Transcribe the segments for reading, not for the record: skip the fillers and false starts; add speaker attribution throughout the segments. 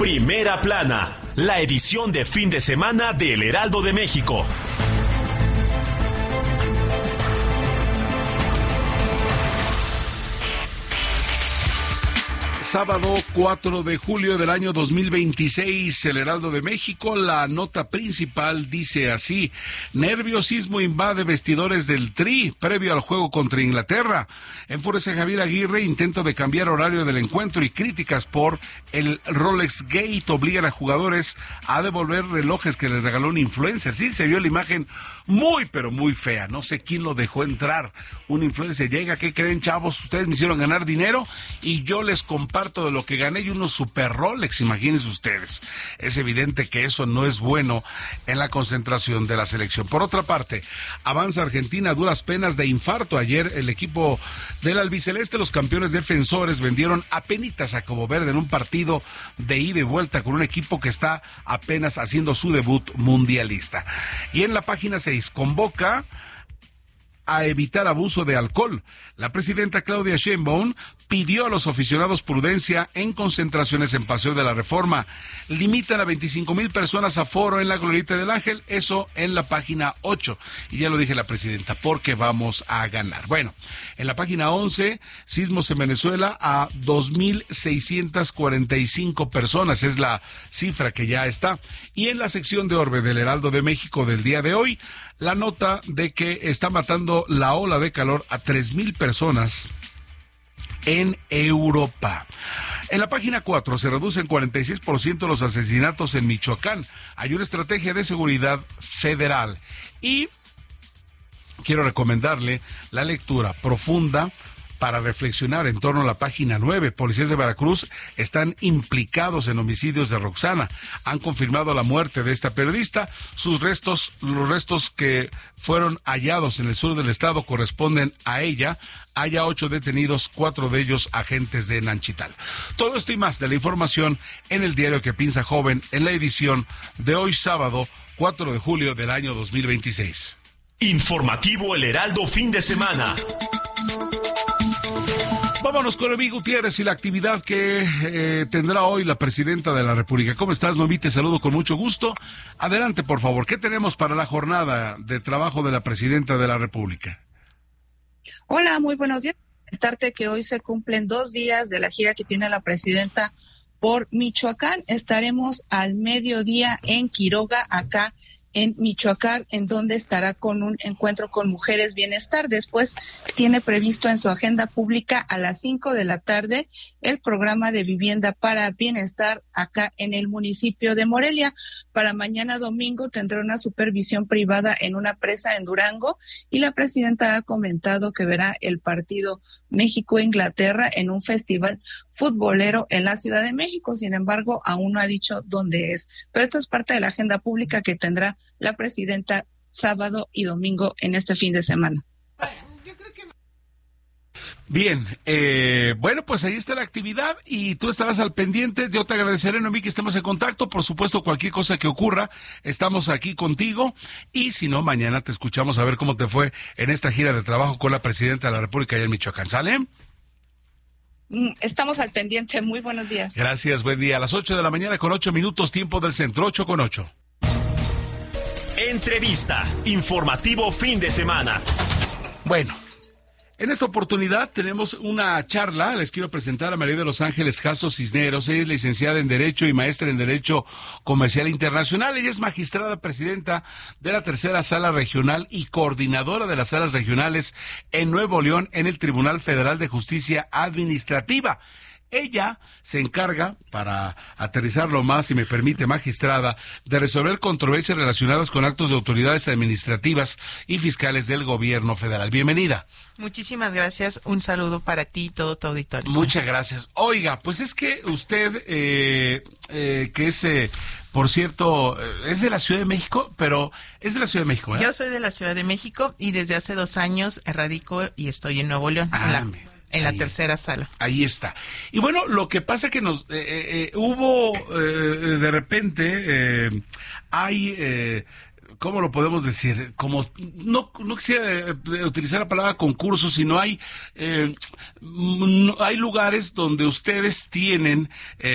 Speaker 1: Primera Plana, la edición de fin de semana del Heraldo de México.
Speaker 2: Sábado 4 de julio del año 2026, el Heraldo de México, la nota principal dice así: nerviosismo invade vestidores del Tri previo al juego contra Inglaterra. Enfurece Javier Aguirre, intento de cambiar horario del encuentro y críticas por el Rolex Gate obligan a jugadores a devolver relojes que les regaló un influencer. Sí, se vio la imagen muy, pero muy fea. No sé quién lo dejó entrar. Un influencer llega, ¿qué creen, chavos? Ustedes me hicieron ganar dinero y yo les comparto de lo que gané y unos super Rolex, imagínense ustedes. Es evidente que eso no es bueno en la concentración de la selección. Por otra parte, avanza Argentina a duras penas de infarto. Ayer el equipo del albiceleste, los campeones defensores, vendieron apenitas a Cabo Verde en un partido de ida y vuelta con un equipo que está apenas haciendo su debut mundialista. Y en la página 6, convoca a evitar abuso de alcohol. La presidenta Claudia Sheinbaum pidió a los aficionados prudencia en concentraciones en Paseo de la Reforma. Limitan a 25,000 personas aforo en la Glorieta del Ángel, eso en la página 8. Y ya lo dije la presidenta, porque vamos a ganar. Bueno, en la página 11, sismos en Venezuela a 2,645 personas, es la cifra que ya está. Y en la sección de Orbe del Heraldo de México del día de hoy, la nota de que está matando la ola de calor a 3,000 personas en Europa. En la página 4 se reducen 46% los asesinatos en Michoacán. Hay una estrategia de seguridad federal. Y quiero recomendarle la lectura profunda para reflexionar en torno a la página 9. Policías de Veracruz están implicados en homicidios de Roxana. Han confirmado la muerte de esta periodista. Los restos que fueron hallados en el sur del estado corresponden a ella. Hay 8 detenidos, 4 de ellos agentes de Nanchital. Todo esto y más de la información en el diario que piensa joven, en la edición de hoy sábado 4 de julio del año 2026.
Speaker 1: Informativo El Heraldo fin de semana.
Speaker 2: Vámonos con Noemí Gutiérrez y la actividad que tendrá hoy la presidenta de la República. ¿Cómo estás, Noemí? Te saludo con mucho gusto. Adelante, por favor. ¿Qué tenemos para la jornada de trabajo de la presidenta de la República?
Speaker 3: Hola, muy buenos días. Comentarte que hoy se cumplen 2 días de la gira que tiene la presidenta por Michoacán. Estaremos al mediodía en Quiroga, acá en Michoacán, en donde estará con un encuentro con Mujeres Bienestar. Después tiene previsto en su agenda pública a las 5 de la tarde el programa de vivienda para bienestar acá en el municipio de Morelia. Para mañana domingo tendrá una supervisión privada en una presa en Durango y la presidenta ha comentado que verá el partido México-Inglaterra en un festival futbolero en la Ciudad de México. Sin embargo, aún no ha dicho dónde es. Pero esto es parte de la agenda pública que tendrá la presidenta sábado y domingo en este fin de semana.
Speaker 2: Bien, bueno, pues ahí está la actividad y tú estarás al pendiente. Yo te agradeceré, Noemí, que estemos en contacto. Por supuesto, cualquier cosa que ocurra, estamos aquí contigo. Y si no, mañana te escuchamos a ver cómo te fue en esta gira de trabajo con la presidenta de la República allá en Michoacán. ¿Sale?
Speaker 3: Estamos al pendiente. Muy buenos días.
Speaker 2: Gracias, buen día. A las 8 de la mañana con 8 minutos, tiempo del centro, 8:08.
Speaker 1: Entrevista. Informativo fin de semana.
Speaker 2: Bueno. En esta oportunidad tenemos una charla. Les quiero presentar a María de los Ángeles Jasso Cisneros. Ella es licenciada en Derecho y maestra en Derecho Comercial Internacional. Ella es magistrada presidenta de la Tercera Sala Regional y coordinadora de las salas regionales en Nuevo León en el Tribunal Federal de Justicia Administrativa. Ella se encarga, para aterrizarlo más, si me permite, magistrada, de resolver controversias relacionadas con actos de autoridades administrativas y fiscales del gobierno federal. Bienvenida.
Speaker 4: Muchísimas gracias. Un saludo para ti y todo tu auditorio.
Speaker 2: Muchas gracias. Oiga, pues es que usted, que es... por cierto, es de la Ciudad de México, pero es de la Ciudad de México, ¿verdad?
Speaker 4: Yo soy de la Ciudad de México y desde hace 2 años radico y estoy en Nuevo León, en la tercera sala. Ahí
Speaker 2: está. Y bueno, lo que pasa que nos hubo de repente hay ¿cómo lo podemos decir? Como no quisiera utilizar la palabra concurso, sino hay lugares donde ustedes tienen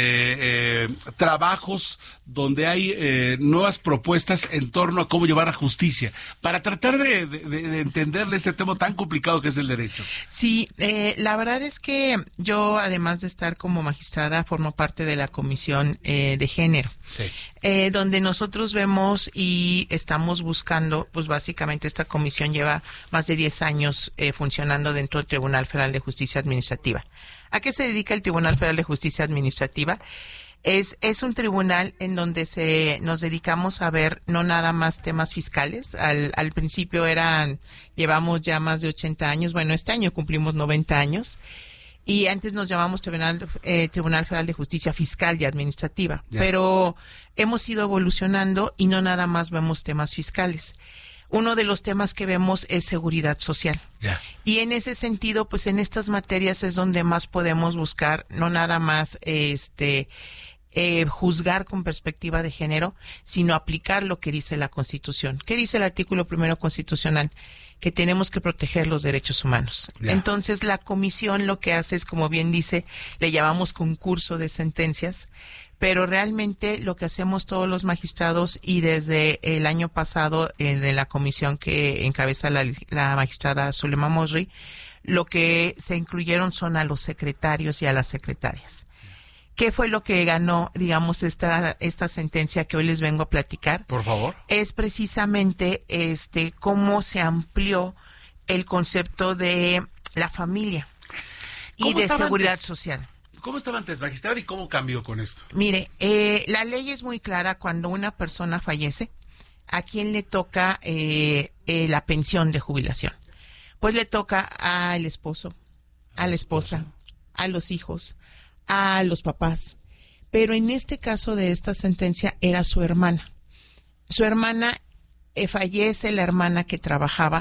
Speaker 2: trabajos donde hay nuevas propuestas en torno a cómo llevar a justicia, para tratar de entenderle este tema tan complicado que es el derecho.
Speaker 4: Sí, la verdad es que yo, además de estar como magistrada, formo parte de la Comisión de Género,
Speaker 2: sí.
Speaker 4: Donde nosotros vemos y estamos buscando, pues básicamente esta comisión lleva más de 10 años funcionando dentro del Tribunal Federal de Justicia Administrativa. ¿A qué se dedica el Tribunal Federal de Justicia Administrativa? Es un tribunal en donde nos dedicamos a ver no nada más temas fiscales. Al principio llevamos ya más de 80 años, bueno, este año cumplimos 90 años, y antes nos llamamos Tribunal Federal de Justicia Fiscal y Administrativa, pero hemos ido evolucionando y no nada más vemos temas fiscales. Uno de los temas que vemos es seguridad social. Y en ese sentido, pues en estas materias es donde más podemos buscar, no nada más juzgar con perspectiva de género, sino aplicar lo que dice la Constitución. ¿Qué dice el artículo 1 constitucional? Que tenemos que proteger los derechos humanos. Entonces, la comisión lo que hace es, como bien dice, le llamamos concurso de sentencias, pero realmente lo que hacemos todos los magistrados, y desde el año pasado de la comisión que encabeza la magistrada Zulema Mosri, lo que se incluyeron son a los secretarios y a las secretarias. ¿Qué fue lo que ganó, digamos, esta sentencia que hoy les vengo a platicar?
Speaker 2: Por favor. Es
Speaker 4: precisamente cómo se amplió el concepto de la familia y de seguridad social.
Speaker 2: ¿Cómo estaba antes, magistrada, y cómo cambió con esto?
Speaker 4: Mire, la ley es muy clara. Cuando una persona fallece, ¿a quién le toca la pensión de jubilación? Pues le toca al esposo, a la esposa, a los hijos, a los papás. Pero en este caso de esta sentencia era su hermana. Su hermana fallece, la hermana que trabajaba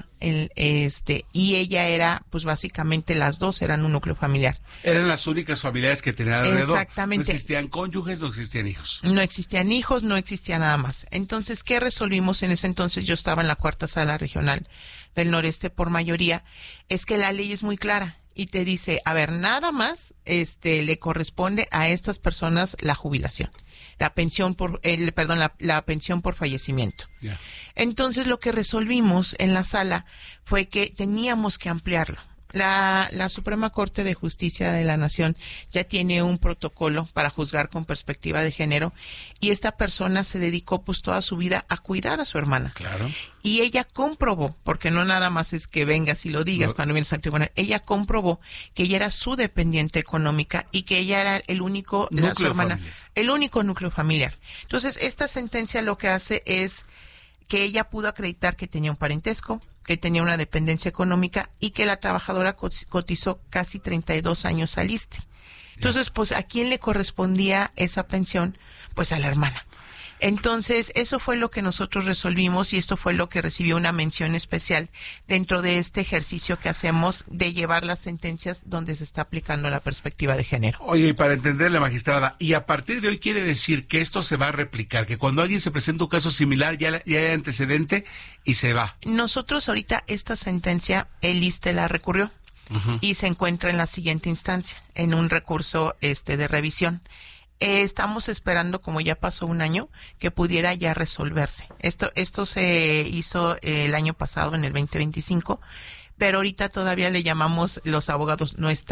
Speaker 4: y ella era, pues básicamente las dos eran un núcleo familiar.
Speaker 2: Eran las únicas familiares que tenían alrededor.
Speaker 4: Exactamente.
Speaker 2: No existían cónyuges, no existían hijos.
Speaker 4: No existían hijos, no existía nada más. Entonces, ¿qué resolvimos en ese entonces? Yo estaba en la 4ª Sala Regional del Noreste por mayoría. Es que la ley es muy clara y te dice, a ver, nada más le corresponde a estas personas la jubilación, la pensión la pensión por fallecimiento. Entonces, lo que resolvimos en la sala fue que teníamos que ampliarlo. La Suprema Corte de Justicia de la Nación ya tiene un protocolo para juzgar con perspectiva de género, y esta persona se dedicó pues toda su vida a cuidar a su hermana.
Speaker 2: Claro.
Speaker 4: Y ella comprobó, porque no nada más es que vengas y lo digas cuando vienes al tribunal, ella comprobó que ella era su dependiente económica y que ella era el único, su hermana, el único núcleo familiar. Entonces, esta sentencia lo que hace es que ella pudo acreditar que tenía un parentesco, que tenía una dependencia económica y que la trabajadora cotizó casi 32 años al ISSSTE. Entonces, pues, ¿a quién le correspondía esa pensión? Pues a la hermana. Entonces, eso fue lo que nosotros resolvimos, y esto fue lo que recibió una mención especial dentro de este ejercicio que hacemos de llevar las sentencias donde se está aplicando la perspectiva de género.
Speaker 2: Oye, y para entenderle, magistrada, y a partir de hoy quiere decir que esto se va a replicar, que cuando alguien se presenta un caso similar ya hay antecedente y se va.
Speaker 4: Nosotros ahorita esta sentencia, el ISSSTE la recurrió. Y se encuentra en la siguiente instancia, en un recurso de revisión. Estamos esperando, como ya pasó un año, que pudiera ya resolverse. Esto se hizo el año pasado, en el 2025, pero ahorita todavía le llamamos, los abogados no están